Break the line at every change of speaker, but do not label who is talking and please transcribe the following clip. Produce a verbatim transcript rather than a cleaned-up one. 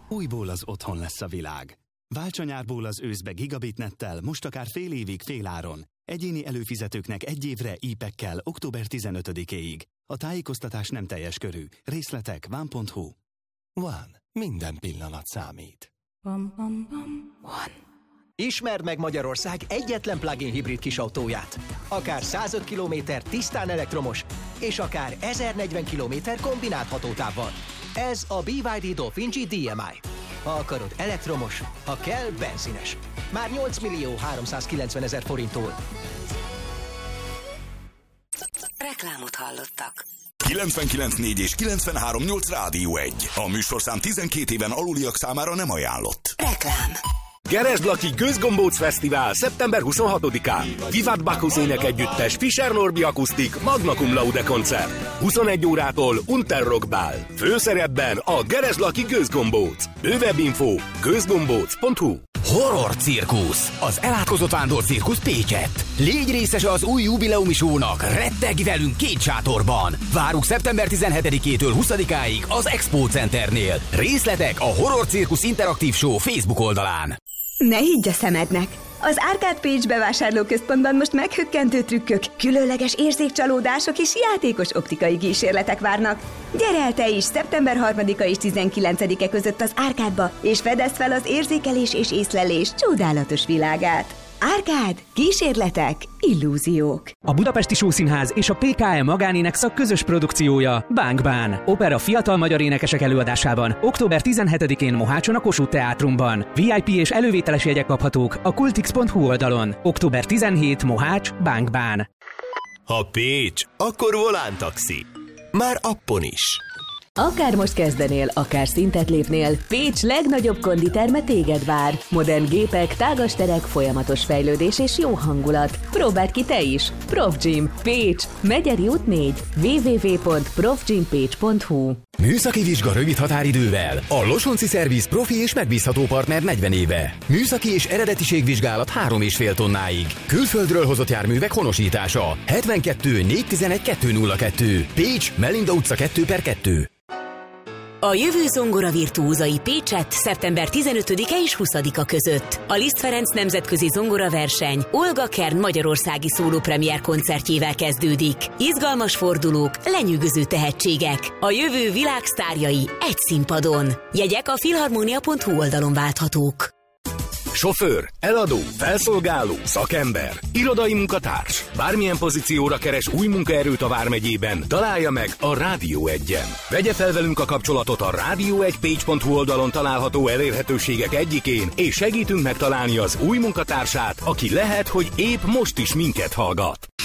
újból az otthon lesz a világ. Válts a nyárból az őszbe gigabitnettel, most akár fél évig féláron. Egyéni előfizetőknek egy évre í-pekkel október tizenötödikéig. A tájékoztatás nem teljes körű. Részletek van pont hu.
Van. Minden pillanat számít.
Bum, bum, bum. One.
Ismerd meg Magyarország egyetlen plug-in hibrid kisautóját. Akár százöt kilométer tisztán elektromos, és akár ezernegyven kilométer kombinált hatótávval. Ez a bé vé dé Dolphin G dé em i. Ha akarod elektromos, ha kell benzines. Már nyolc millió háromszázkilencvenezer forinttól.
Reklámot hallottak.
kilencvenkilenc négy és kilencvenhárom nyolc Rádió egy. A műsorszám tizenkét éven aluliak számára nem ajánlott.
Reklám.
Gerezd-Laki Gőzgombóc Fesztivál szeptember huszonhatodikán. Vivat Bacchus énekegyüttes Fischer Norbi akusztik Magna Cum Laude koncert. huszonegy órától Unterrock Bál. Főszerepben a Gerezd-Laki Gőzgombóc. Bővebb info gőzgombóc pont hu.
Horror cirkusz. Az elátkozott vándor cirkusz Pécsett. Légy részes az új jubileumi show-nak. Rettegj velünk két sátorban. Várunk szeptember tizenhetedikétől huszadikáig az Expo Centernél. Részletek a Horror Cirkusz interaktív show Facebook oldalán.
Ne higgy a szemednek! Az Arcade Pécs bevásárlóközpontban most meghökkentő trükkök, különleges érzékcsalódások és játékos optikai kísérletek várnak. Gyere el te is szeptember harmadika és tizenkilencedike között az Arcade-ba, és fedezd fel az érzékelés és észlelés csodálatos világát. Arcade. Kísérletek, illúziók.
A Budapesti Showszínház és a pé ká em magánénekszak közös produkciója Bang Bang. Opera fiatal magyar énekesek előadásában október tizenhetedikén Mohácson a Kossuth Teátrumban. vé i pé és elővételes jegyek kaphatók a kultix pont hu oldalon. október tizenhetedike Mohács Bang Bang.
Ha Pécs, akkor Volán Taxi. Már appon is.
Akár most kezdenél, akár szintet lépnél, Pécs legnagyobb konditerme téged vár. Modern gépek, tágas terek, folyamatos fejlődés és jó hangulat. Próbáld ki te is! Profgym, Pécs, Megyeri út négy, double-u double-u double-u pont profgympécs pont hu.
Műszaki vizsga rövid határidővel. A Losonci Szerviz profi és megbízható partner negyven éve. Műszaki és eredetiségvizsgálat három és fél tonnáig. Külföldről hozott járművek honosítása. hetvenkettő négyszáztizenegy kettőszázkettő. Pécs, Melinda utca kettő per kettő.
A jövő zongora virtuózai Pécsett szeptember tizenötödike és huszadika között. A Liszt Ferenc nemzetközi zongoraverseny Olga Kern magyarországi szólópremiér koncertjével kezdődik. Izgalmas fordulók, lenyűgöző tehetségek. A jövő világsztárjai egy színpadon. Jegyek a filharmonia pont hu oldalon válthatók.
Sofőr, eladó, felszolgáló, szakember, irodai munkatárs. Bármilyen pozícióra keres új munkaerőt a Vármegyében, találja meg a Rádió egyen. Vegye fel velünk a kapcsolatot a rádió egy pécs pont hu oldalon található elérhetőségek egyikén, és segítünk megtalálni az új munkatársát, aki lehet, hogy épp most is minket hallgat.